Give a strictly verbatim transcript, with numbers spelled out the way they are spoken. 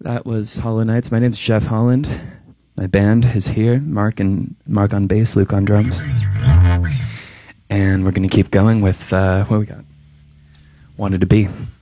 That was Hollow Nights. My name's Jeff Holland. My band is here. Mark and Mark on bass, Luke on drums. And we're going to keep going with uh, what we got. Wanted to Be.